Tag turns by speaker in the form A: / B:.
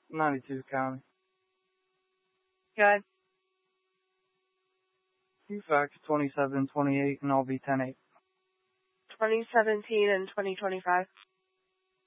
A: 92 County.
B: Good.
A: QFAX 2728, and I'll be 10-8.
B: 2017 and 2025.